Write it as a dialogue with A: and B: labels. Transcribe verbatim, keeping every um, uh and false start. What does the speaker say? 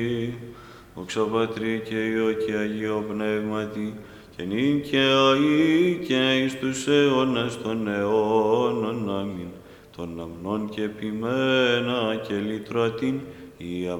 A: Δόξα Πατρί και Υιό και Αγίο Πνεύματι, και νυν και αεί και εις τους αιώνας των αιώνων. Αμήν. Των αμνών και ποιμένα και λυτρωτήν, η